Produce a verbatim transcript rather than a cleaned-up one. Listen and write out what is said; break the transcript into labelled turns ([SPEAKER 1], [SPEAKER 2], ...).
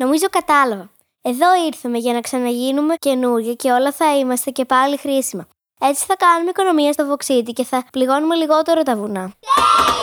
[SPEAKER 1] Νομίζω κατάλαβα. Εδώ ήρθαμε για να ξαναγίνουμε καινούργια και όλα θα είμαστε και πάλι χρήσιμα. Έτσι θα κάνουμε οικονομία στο Vox City και θα πληγώνουμε λιγότερο τα βουνά.